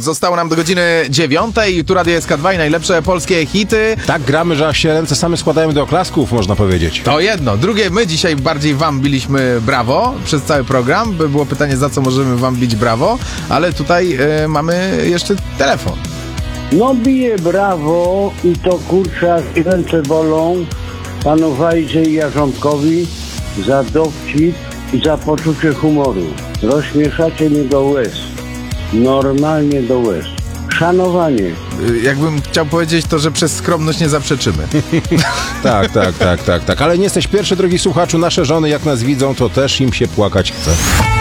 Zostało nam do godziny 9. Tu Radio SK2 i najlepsze polskie hity. Tak gramy, że aż się ręce same składają do oklasków, można powiedzieć. To jedno. Drugie, my dzisiaj bardziej wam biliśmy brawo przez cały program. By było pytanie, za co możemy wam bić brawo, ale tutaj mamy jeszcze telefon. No bije brawo i to kurczę, i ręce bolą panu Wajdzie i Jarząbkowi za dowcip i za poczucie humoru. Rozśmieszacie mnie do łez. Normalnie do łez. Szanowanie. Jakbym chciał powiedzieć to, że przez skromność nie zaprzeczymy. Tak. Ale nie jesteś pierwszy, drogi słuchaczu. Nasze żony, jak nas widzą, to też im się płakać chce.